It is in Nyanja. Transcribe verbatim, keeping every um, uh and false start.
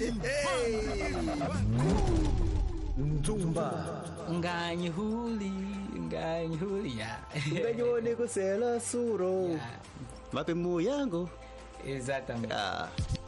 Nzumba nganyihuli nganyihuli ya nganyone kusela suro ya mape mu yangu exatamente ah